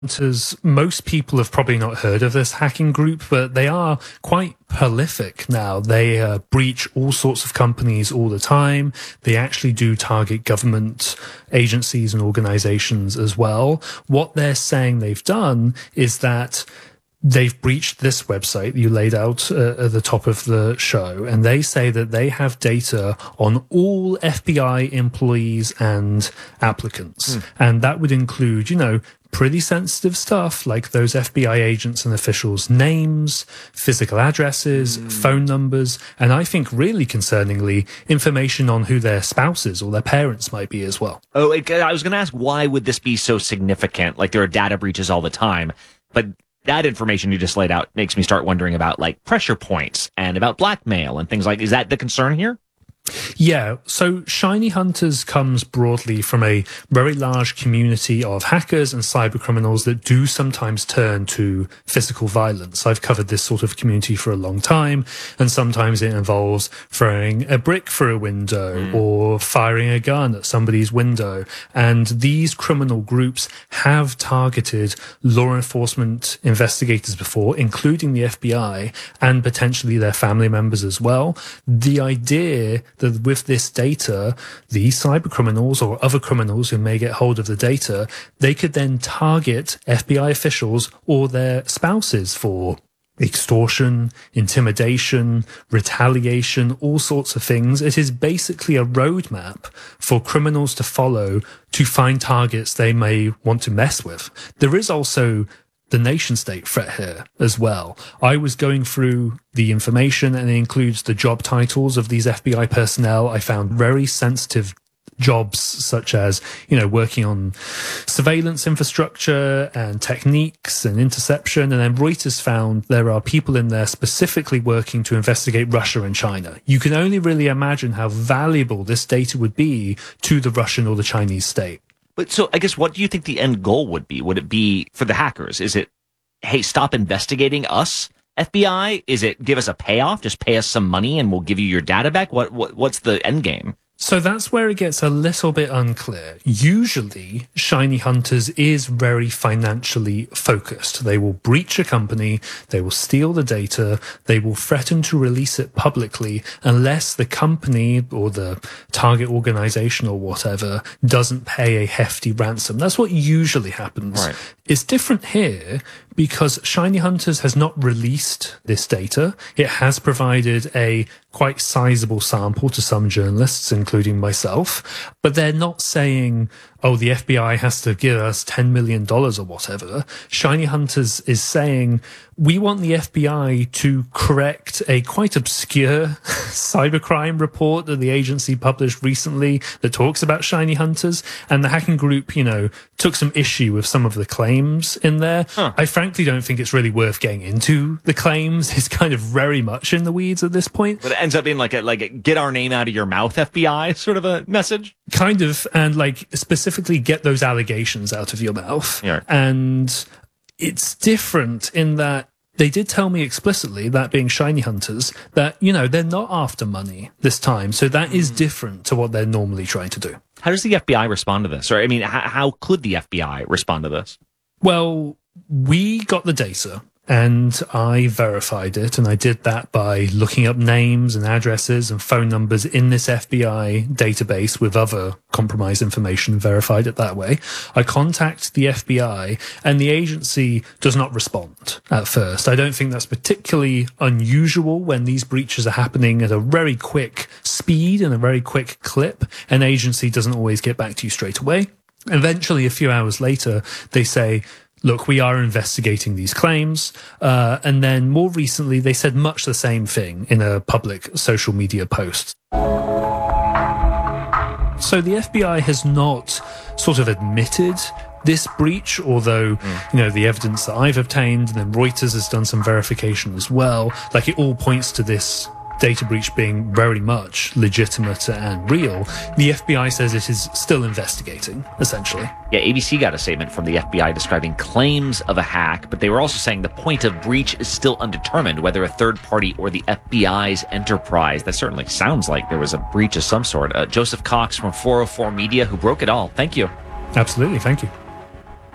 Most people have probably not heard of this hacking group, but they are quite prolific now. They breach all sorts of companies all the time. They actually do target government agencies and organizations as well. What they're saying they've done is that they've breached this website you laid out at the top of the show, and they say that they have data on all FBI employees and applicants. And that would include, pretty sensitive stuff like those FBI agents and officials' names, physical addresses, phone numbers, and I think really concerningly, information on who their spouses or their parents might be as well. Oh, I was going to ask, why would this be so significant? Like, there are data breaches all the time, but that information you just laid out makes me start wondering about, like, pressure points and about blackmail and things like, is that the concern here? Yeah, so Shiny Hunters comes broadly from a very large community of hackers and cyber criminals that do sometimes turn to physical violence. I've covered this sort of community for a long time, and sometimes it involves throwing a brick through a window or firing a gun at somebody's window. And these criminal groups have targeted law enforcement investigators before, including the FBI and potentially their family members as well. The idea that with this data, these cyber criminals or other criminals who may get hold of the data, they could then target FBI officials or their spouses for extortion, intimidation, retaliation, all sorts of things. It is basically a roadmap for criminals to follow to find targets they may want to mess with. There is also the nation state threat here as well. I was going through the information, and it includes the job titles of these FBI personnel. I found very sensitive jobs such as, working on surveillance infrastructure and techniques and interception. And then Reuters found there are people in there specifically working to investigate Russia and China. You can only really imagine how valuable this data would be to the Russian or the Chinese state. But so I guess, what do you think the end goal would be? Would it be for the hackers? Is it, hey, stop investigating us, FBI? Is it give us a payoff? Just pay us some money and we'll give you your data back? What's the end game? So that's where it gets a little bit unclear. Usually, Shiny Hunters is very financially focused. They will breach a company, they will steal the data, they will threaten to release it publicly unless the company or the target organization or whatever doesn't pay a hefty ransom. That's what usually happens. Right. It's different here because Shiny Hunters has not released this data. It has provided a quite sizable sample to some journalists, including myself, but they're not saying, oh, the FBI has to give us $10 million or whatever. Shiny Hunters is saying, we want the FBI to correct a quite obscure cybercrime report that the agency published recently that talks about Shiny Hunters. And the hacking group, took some issue with some of the claims in there. I frankly don't think it's really worth getting into the claims. It's kind of very much in the weeds at this point. But it ends up being like a get our name out of your mouth, FBI sort of a message. Kind of, and specifically get those allegations out of your mouth. Yeah. And it's different in that they did tell me explicitly, that being Shiny Hunters, that, they're not after money this time. So that is different to what they're normally trying to do. How does the FBI respond to this? Or, I mean, how could the FBI respond to this? Well, we got the data and I verified it, and I did that by looking up names and addresses and phone numbers in this FBI database with other compromised information, verified it that way. I contact the FBI and the agency does not respond at first. I don't think that's particularly unusual when these breaches are happening at a very quick speed and a very quick clip. An agency doesn't always get back to you straight away. Eventually, a few hours later, they say, look, we are investigating these claims. And then more recently, they said much the same thing in a public social media post. So the FBI has not sort of admitted this breach, although, the evidence that I've obtained, and then Reuters has done some verification as well, it all points to this data breach being very much legitimate and real. The FBI says it is still investigating, essentially. Yeah, ABC got a statement from the FBI describing claims of a hack, but they were also saying the point of breach is still undetermined, whether a third party or the FBI's enterprise. That certainly sounds like there was a breach of some sort. Joseph Cox from 404 Media, who broke it all. Thank you. Absolutely. Thank you.